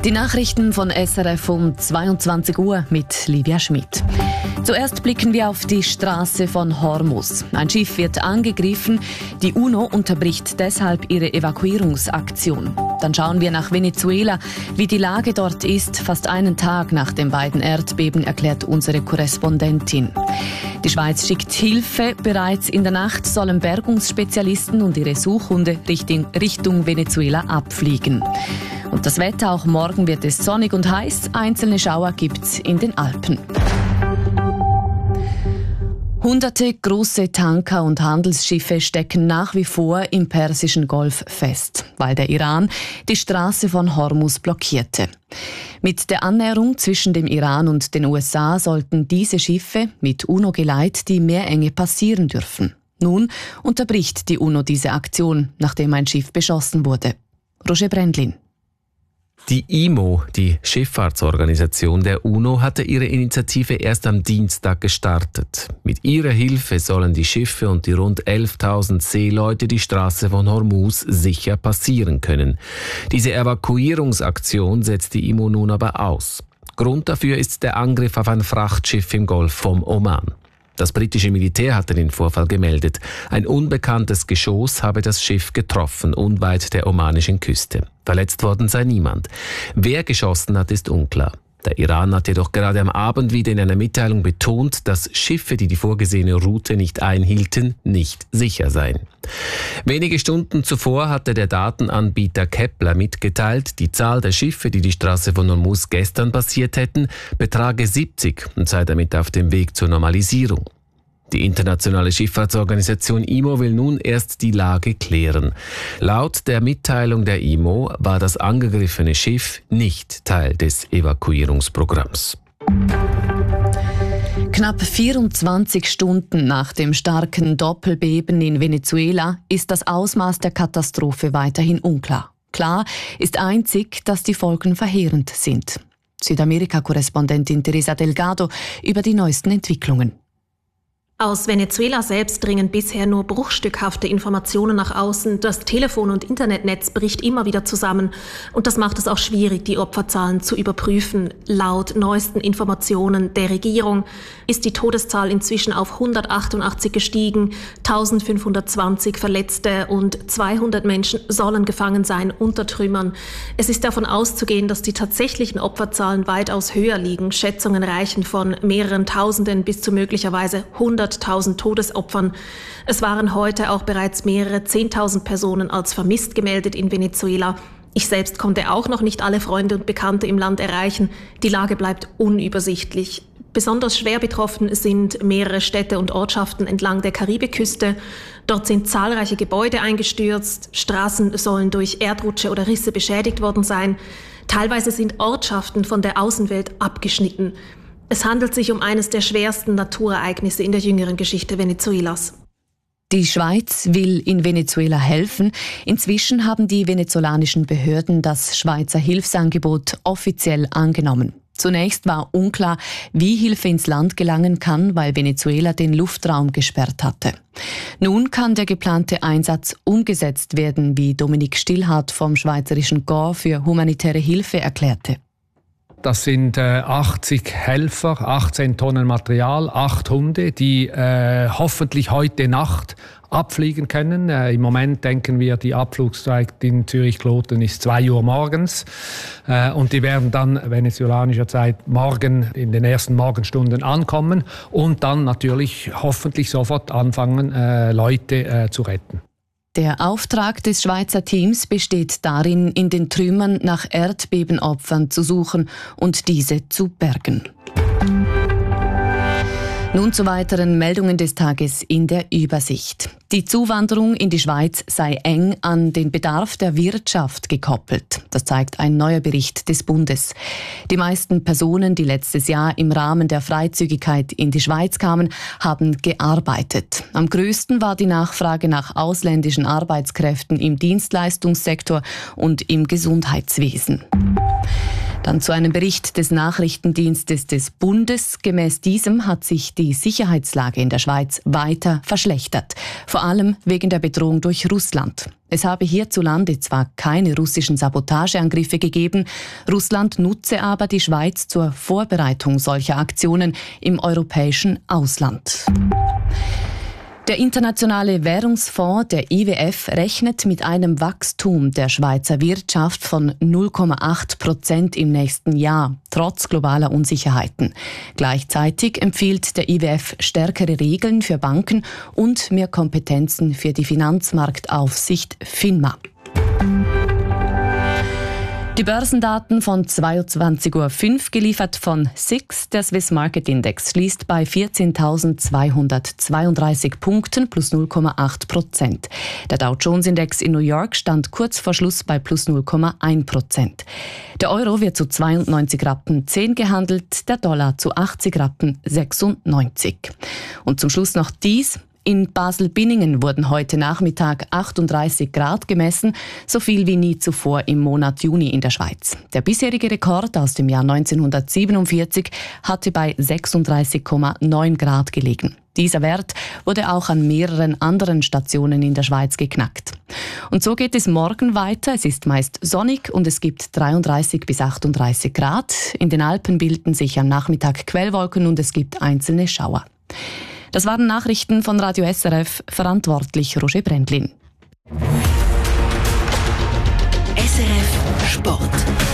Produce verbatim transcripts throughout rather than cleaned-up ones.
Die Nachrichten von S R F um zweiundzwanzig Uhr mit Livia Schmidt. Zuerst blicken wir auf die Straße von Hormuz. Ein Schiff wird angegriffen. Die UNO unterbricht deshalb ihre Evakuierungsaktion. Dann schauen wir nach Venezuela, wie die Lage dort ist. Fast einen Tag nach den beiden Erdbeben, erklärt unsere Korrespondentin. Die Schweiz schickt Hilfe. Bereits in der Nacht sollen Bergungsspezialisten und ihre Suchhunde Richtung, Richtung Venezuela abfliegen. Und das Wetter, auch morgen wird es sonnig und heiß. Einzelne Schauer gibt's in den Alpen. Hunderte große Tanker und Handelsschiffe stecken nach wie vor im Persischen Golf fest, weil der Iran die Straße von Hormuz blockierte. Mit der Annäherung zwischen dem Iran und den U S A sollten diese Schiffe mit UNO-Geleit die Meerenge passieren dürfen. Nun unterbricht die UNO diese Aktion, nachdem ein Schiff beschossen wurde. Roger Brendlin. Die I M O, die Schifffahrtsorganisation der UNO, hatte ihre Initiative erst am Dienstag gestartet. Mit ihrer Hilfe sollen die Schiffe und die rund elftausend Seeleute die Straße von Hormuz sicher passieren können. Diese Evakuierungsaktion setzt die I M O nun aber aus. Grund dafür ist der Angriff auf ein Frachtschiff im Golf vom Oman. Das britische Militär hatte den Vorfall gemeldet. Ein unbekanntes Geschoss habe das Schiff getroffen, unweit der omanischen Küste. Verletzt worden sei niemand. Wer geschossen hat, ist unklar. Der Iran hat jedoch gerade am Abend wieder in einer Mitteilung betont, dass Schiffe, die die vorgesehene Route nicht einhielten, nicht sicher seien. Wenige Stunden zuvor hatte der Datenanbieter Kepler mitgeteilt, die Zahl der Schiffe, die die Straße von Hormuz gestern passiert hätten, betrage siebzig und sei damit auf dem Weg zur Normalisierung. Die internationale Schifffahrtsorganisation I M O will nun erst die Lage klären. Laut der Mitteilung der I M O war das angegriffene Schiff nicht Teil des Evakuierungsprogramms. Knapp vierundzwanzig Stunden nach dem starken Doppelbeben in Venezuela ist das Ausmaß der Katastrophe weiterhin unklar. Klar ist einzig, dass die Folgen verheerend sind. Südamerika-Korrespondentin Teresa Delgado über die neuesten Entwicklungen. Aus Venezuela selbst dringen bisher nur bruchstückhafte Informationen nach außen. Das Telefon- und Internetnetz bricht immer wieder zusammen. Und das macht es auch schwierig, die Opferzahlen zu überprüfen. Laut neuesten Informationen der Regierung ist die Todeszahl inzwischen auf hundertachtundachtzig gestiegen, eintausendfünfhundertzwanzig Verletzte und zweihundert Menschen sollen gefangen sein unter Trümmern. Es ist davon auszugehen, dass die tatsächlichen Opferzahlen weitaus höher liegen. Schätzungen reichen von mehreren Tausenden bis zu möglicherweise hunderttausend Todesopfern. Es waren heute auch bereits mehrere zehntausend Personen als vermisst gemeldet in Venezuela. Ich selbst konnte auch noch nicht alle Freunde und Bekannte im Land erreichen. Die Lage bleibt unübersichtlich. Besonders schwer betroffen sind mehrere Städte und Ortschaften entlang der Karibikküste. Dort sind zahlreiche Gebäude eingestürzt. Straßen sollen durch Erdrutsche oder Risse beschädigt worden sein. Teilweise sind Ortschaften von der Außenwelt abgeschnitten. Es handelt sich um eines der schwersten Naturereignisse in der jüngeren Geschichte Venezuelas. Die Schweiz will in Venezuela helfen. Inzwischen haben die venezolanischen Behörden das Schweizer Hilfsangebot offiziell angenommen. Zunächst war unklar, wie Hilfe ins Land gelangen kann, weil Venezuela den Luftraum gesperrt hatte. Nun kann der geplante Einsatz umgesetzt werden, wie Dominik Stillhardt vom Schweizerischen Korps für humanitäre Hilfe erklärte. Das sind äh, achtzig Helfer, achtzehn Tonnen Material, acht Hunde, die äh, hoffentlich heute Nacht abfliegen können. Äh, Im Moment denken wir, die Abflugszeit in Zürich-Kloten ist zwei Uhr morgens. Äh, und die werden dann venezolanischer Zeit morgen in den ersten Morgenstunden ankommen und dann natürlich hoffentlich sofort anfangen, äh, Leute äh, zu retten. Der Auftrag des Schweizer Teams besteht darin, in den Trümmern nach Erdbebenopfern zu suchen und diese zu bergen. Nun zu weiteren Meldungen des Tages in der Übersicht. Die Zuwanderung in die Schweiz sei eng an den Bedarf der Wirtschaft gekoppelt. Das zeigt ein neuer Bericht des Bundes. Die meisten Personen, die letztes Jahr im Rahmen der Freizügigkeit in die Schweiz kamen, haben gearbeitet. Am größten war die Nachfrage nach ausländischen Arbeitskräften im Dienstleistungssektor und im Gesundheitswesen. Dann zu einem Bericht des Nachrichtendienstes des Bundes. Gemäß diesem hat sich die Sicherheitslage in der Schweiz weiter verschlechtert. Vor allem wegen der Bedrohung durch Russland. Es habe hierzulande zwar keine russischen Sabotageangriffe gegeben, Russland nutze aber die Schweiz zur Vorbereitung solcher Aktionen im europäischen Ausland. Der Internationale Währungsfonds, der I W F, rechnet mit einem Wachstum der Schweizer Wirtschaft von null Komma acht Prozent im nächsten Jahr, trotz globaler Unsicherheiten. Gleichzeitig empfiehlt der I W F stärkere Regeln für Banken und mehr Kompetenzen für die Finanzmarktaufsicht FINMA. Die Börsendaten von zweiundzwanzig Uhr fünf, geliefert von S I X. Der Swiss Market Index schließt bei vierzehntausendzweihundertzweiunddreißig Punkten plus null Komma acht Prozent. Der Dow Jones Index in New York stand kurz vor Schluss bei plus null Komma eins Prozent. Der Euro wird zu zweiundneunzig Rappen zehn gehandelt, der Dollar zu achtzig Rappen sechsundneunzig. Und zum Schluss noch dies. In Basel-Binningen wurden heute Nachmittag achtunddreißig Grad gemessen, so viel wie nie zuvor im Monat Juni in der Schweiz. Der bisherige Rekord aus dem Jahr neunzehnhundertsiebenundvierzig hatte bei sechsunddreißig Komma neun Grad gelegen. Dieser Wert wurde auch an mehreren anderen Stationen in der Schweiz geknackt. Und so geht es morgen weiter. Es ist meist sonnig und es gibt dreiunddreißig bis achtunddreißig Grad. In den Alpen bilden sich am Nachmittag Quellwolken und es gibt einzelne Schauer. Das waren Nachrichten von Radio S R F, verantwortlich Roger Brendlin. S R F Sport.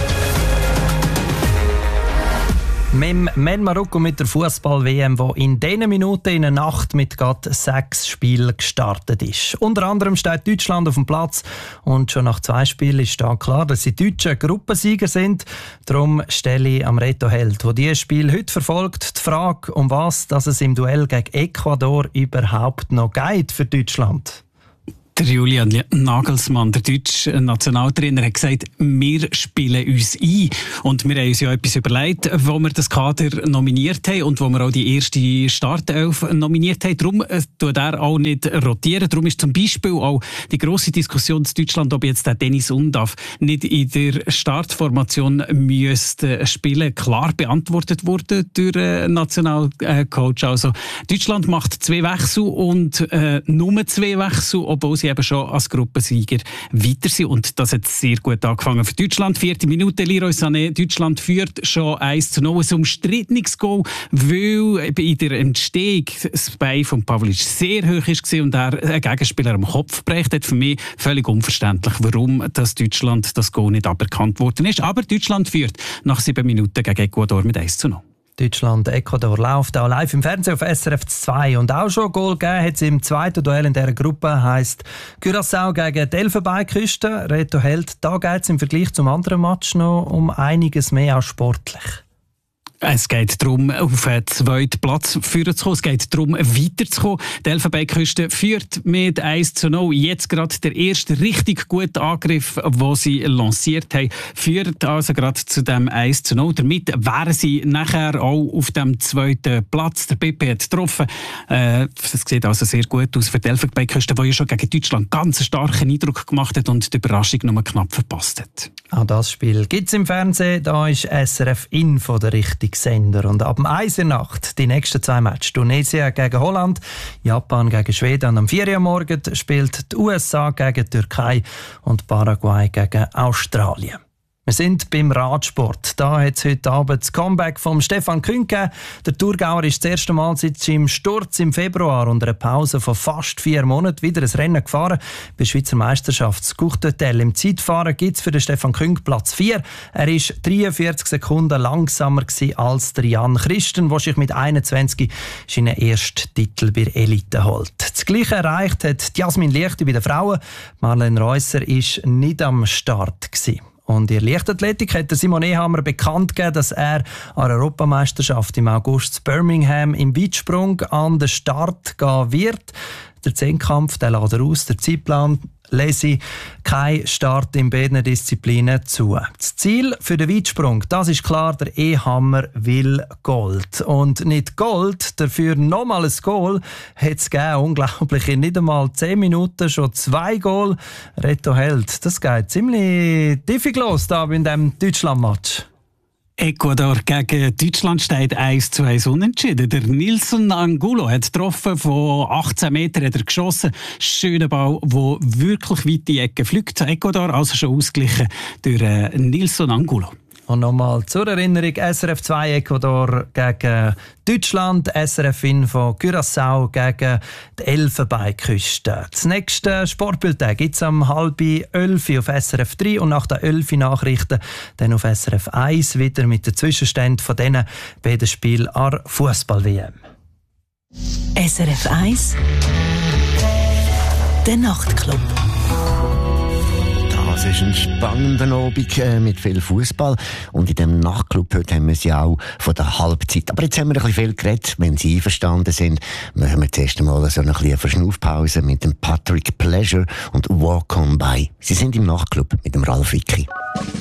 Mit dem Men Marokko mit der Fußball-W M, die in diesen Minuten in der Nacht mit gerade sechs Spielen gestartet ist. Unter anderem steht Deutschland auf dem Platz und schon nach zwei Spielen ist da klar, dass die Deutschen Gruppensieger sind. Darum stelle ich am Reto Held, der dieses Spiel heute verfolgt, die Frage, um was dass es im Duell gegen Ecuador überhaupt noch geht für Deutschland. Der Julian Nagelsmann, der deutsche Nationaltrainer, hat gesagt, wir spielen uns ein. Und wir haben uns ja etwas überlegt, wo wir das Kader nominiert haben und wo wir auch die erste Startelf nominiert haben. Darum äh, tut er auch nicht rotieren. Darum ist zum Beispiel auch die grosse Diskussion in Deutschland, ob jetzt der Dennis Undav nicht in der Startformation müsste spielen, klar beantwortet wurde durch den Nationalcoach. Also Deutschland macht zwei Wechsel und äh, nur zwei Wechsel, obwohl sie eben schon als Gruppensieger weiter sind. Und das hat sehr gut angefangen für Deutschland. Vierte Minute, Leroy Sané. Deutschland führt schon eins zu null. Ein umstrittenes Goal, weil in der Entstehung das Bein von Pavlic sehr hoch war und er einen Gegenspieler am Kopf bricht hat. Für mich völlig unverständlich, warum das Deutschland das Goal nicht aberkannt worden ist. Aber Deutschland führt nach sieben Minuten gegen Ecuador mit eins zu null. Deutschland, Ecuador läuft auch live im Fernsehen auf S R F zwei. Und auch schon Goal gegeben hat es im zweiten Duell in dieser Gruppe, heisst Curaçao gegen die Elfenbeinküste. Reto Held, da geht es im Vergleich zum anderen Match noch um einiges mehr als sportlich. Es geht darum, auf den zweiten Platz führen zu kommen. Es geht darum, weiterzukommen. Die Elfenbeinküste führt mit eins zu null. Jetzt gerade der erste richtig gute Angriff, den sie lanciert haben, führt also gerade zu dem eins zu null. Damit wären sie nachher auch auf dem zweiten Platz. Der B P hat getroffen. Äh, das sieht also sehr gut aus für die Elfenbeinküste, die ja schon gegen Deutschland ganz einen starken Eindruck gemacht hat und die Überraschung nur knapp verpasst hat. Auch das Spiel gibt es im Fernsehen. Da ist S R F Info der richtige Sender. Und ab eins Uhr Nacht die nächsten zwei Matches. Tunesien gegen Holland, Japan gegen Schweden. Und am vier Uhr morgen spielt die U S A gegen die Türkei und Paraguay gegen Australien. Wir sind beim Radsport. Da hat es heute Abend das Comeback von Stefan Küng gegeben. Der Thurgauer ist das erste Mal seit seinem Sturz im Februar und einer Pause von fast vier Monaten wieder ein Rennen gefahren. Bei der Schweizer Meisterschaft das Courtotel. Im Zeitfahren gibt es für den Stefan Küng Platz vier. Er war dreiundvierzig Sekunden langsamer als der Jan Christen, der sich mit einundzwanzig seinen ersten Titel bei der Elite holt. Das Gleiche erreicht hat Jasmin Liechti bei den Frauen. Marlene Reusser war nicht am Start gewesen. Und in der Leichtathletik hat Simon Ehammer bekannt gegeben, dass er an der Europameisterschaft im August in Birmingham im Weitsprung an den Start gehen wird. Der Zehnkampf, der lässt er aus, der Zeitplan lese kein Start in beiden Disziplinen zu. Das Ziel für den Weitsprung, das ist klar, der Ehammer will Gold. Und nicht Gold, dafür nochmal ein Goal hat es gegeben. Unglaublich, in nicht einmal zehn Minuten schon zwei Goal. Reto Held, das geht ziemlich diffig los da in diesem Deutschland-Match. Ecuador gegen Deutschland steht eins zu eins unentschieden. Der Nilson Angulo hat getroffen, von achtzehn Metern hat er geschossen. Schöner Ball, der wirklich weit in die Ecke fliegt. Ecuador also schon ausgeglichen durch äh, Nilson Angulo. Und nochmal zur Erinnerung, S R F zwei Ecuador gegen Deutschland, S R F Info Curaçao gegen die Elfenbeinküste. Das nächste Sportbulletin gibt es am halb elf auf S R F drei und nach den elf Nachrichten dann auf S R F eins wieder mit den Zwischenständen von diesen beiden Spielen an Fußball-W M. S R F eins Der Nachtclub. Es ist ein spannender Abend äh, mit viel Fußball und in dem Nachtclub heute haben wir es ja auch von der Halbzeit. Aber jetzt haben wir ein bisschen viel geredet. Wenn Sie einverstanden sind, machen wir zuerst einmal so eine kleine Verschnaufpause mit dem Patrick Pleasure und Walk On By. Sie sind im Nachtclub mit dem Ralf Wicki.